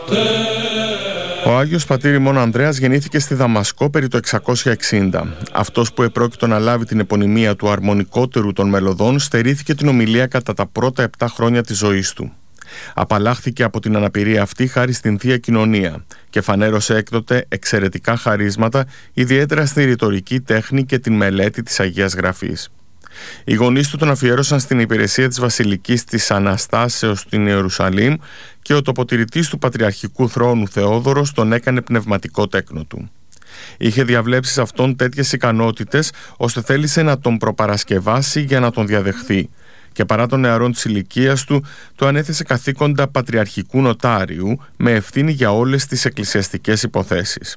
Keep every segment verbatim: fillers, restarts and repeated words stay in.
Ο Άγιος Πατήρ ημών Ανδρέας γεννήθηκε στη Δαμασκό περί το εξακόσια εξήντα. Αυτός που επρόκειτο να λάβει την επωνυμία του αρμονικότερου των μελωδών στερήθηκε την ομιλία κατά τα πρώτα επτά χρόνια της ζωής του. Απαλλάχθηκε από την αναπηρία αυτή χάρη στην Θεία Κοινωνία και φανέρωσε έκτοτε εξαιρετικά χαρίσματα, ιδιαίτερα στη ρητορική τέχνη και την μελέτη της Αγίας Γραφής. Οι γονείς του τον αφιέρωσαν στην υπηρεσία της Βασιλικής της Αναστάσεως στην Ιερουσαλήμ και ο τοποτηρητής του Πατριαρχικού Θρόνου Θεόδωρος τον έκανε πνευματικό τέκνο του. Είχε διαβλέψει σε αυτόν τέτοιες ικανότητες ώστε θέλησε να τον προπαρασκευάσει για να τον διαδεχθεί και παρά των νεαρών της ηλικίας του, του ανέθεσε καθήκοντα πατριαρχικού νοτάριου με ευθύνη για όλες τις εκκλησιαστικές υποθέσεις.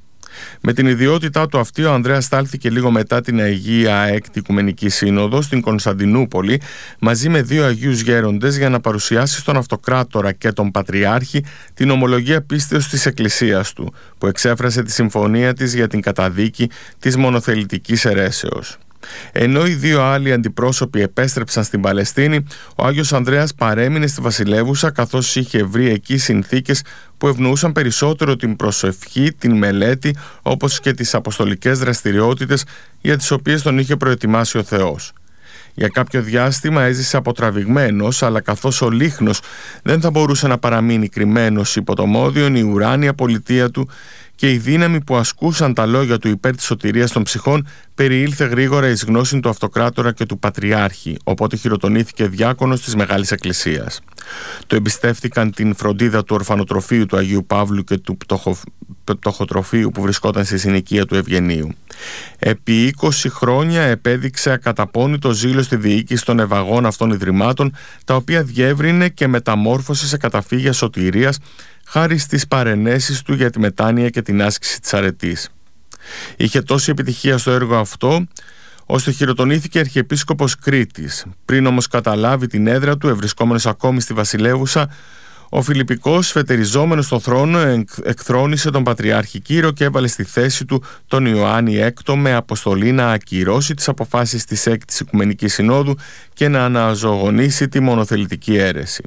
Με την ιδιότητά του αυτή, ο Ανδρέας στάλθηκε λίγο μετά την Αγία Έκτη Οικουμενική Σύνοδο στην Κωνσταντινούπολη μαζί με δύο Αγίους Γέροντες για να παρουσιάσει στον Αυτοκράτορα και τον Πατριάρχη την ομολογία πίστεως της Εκκλησίας του, που εξέφρασε τη συμφωνία της για την καταδίκη της μονοθελητικής αιρέσεως. Ενώ οι δύο άλλοι αντιπρόσωποι επέστρεψαν στην Παλαιστίνη, ο Άγιος Ανδρέας παρέμεινε στη Βασιλεύουσα, καθώς είχε βρει εκεί συνθήκες που ευνοούσαν περισσότερο την προσευχή, την μελέτη, όπως και τις αποστολικές δραστηριότητες για τις οποίες τον είχε προετοιμάσει ο Θεός. Για κάποιο διάστημα έζησε αποτραβηγμένος, αλλά καθώς ο λίχνος δεν θα μπορούσε να παραμείνει κρυμμένος υπό το μόδιον, η ουράνια πολιτεία του και η δύναμη που ασκούσαν τα λόγια του υπέρ της σωτηρίας των ψυχών περιήλθε γρήγορα εις γνώση του Αυτοκράτορα και του Πατριάρχη, οπότε χειροτονήθηκε διάκονος της Μεγάλης Εκκλησίας. Το εμπιστεύτηκαν την φροντίδα του ορφανοτροφείου του Αγίου Παύλου και του πτωχο... πτωχοτροφείου που βρισκόταν στη συνοικία του Ευγενίου. Επί είκοσι χρόνια επέδειξε ακαταπώνητο ζήλο στη διοίκηση των ευαγών αυτών ιδρυμάτων, τα οποία διεύρυνε και μεταμόρφωσε σε καταφύγια σωτηρίας χάρη στις παρενέσεις του για τη μετάνοια και την άσκηση της αρετής. Είχε τόση επιτυχία στο έργο αυτό, ώστε χειροτονήθηκε αρχιεπίσκοπος Κρήτης. Πριν όμως καταλάβει την έδρα του, ευρισκόμενος ακόμη στη Βασιλεύουσα, ο Φιλιππικός, φετεριζόμενος στον θρόνο, εκθρόνησε τον Πατριάρχη Κύρο και έβαλε στη θέση του τον Ιωάννη Έκτο με αποστολή να ακυρώσει τις αποφάσεις της Έκτης Οικουμενικής Συνόδου και να αναζωογονήσει τη μονοθελητική αίρεση.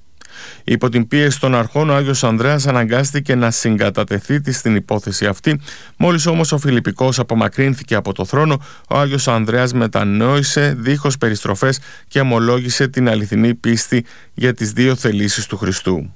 Υπό την πίεση των αρχών, ο Άγιος Ανδρέας αναγκάστηκε να συγκατατεθεί στην υπόθεση αυτή. Μόλις όμως ο Φιλιππικός απομακρύνθηκε από το θρόνο, ο Άγιος Ανδρέας μετανόησε δίχως περιστροφές και ομολόγησε την αληθινή πίστη για τις δύο θελήσεις του Χριστού.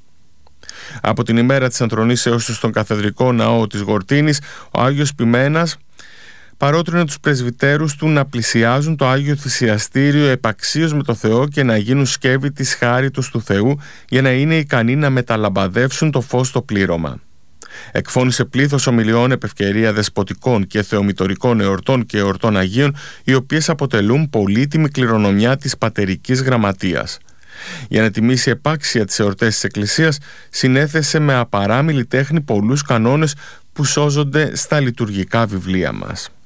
Από την ημέρα της ενθρονήσεως του στον καθεδρικό ναό της Γορτίνης, ο Άγιος Ποιμένας παρότρινε τους πρεσβυτέρους του να πλησιάζουν το Άγιο Θυσιαστήριο επαξίως με το Θεό και να γίνουν σκεύη της χάριτος του Θεού, για να είναι ικανοί να μεταλαμπαδεύσουν το φως στο πλήρωμα. Εκφώνησε πλήθος ομιλιών επ' ευκαιρία δεσποτικών και θεομητορικών εορτών και εορτών Αγίων, οι οποίες αποτελούν πολύτιμη κληρονομιά της πατερικής γραμματείας. Για να τιμήσει επάξια τις εορτές της Εκκλησίας, συνέθεσε με απαράμιλη τέχνη πολλούς κανόνες που σώζονται στα λειτουργικά βιβλία μας.